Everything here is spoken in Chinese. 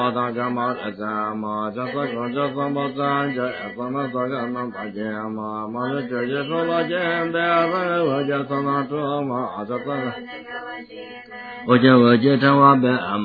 大家嘛咱嘛这个这怎么咱这怎么这个能把钱嘛嘛这这说了钱的我这怎么这嘛这个我这成我别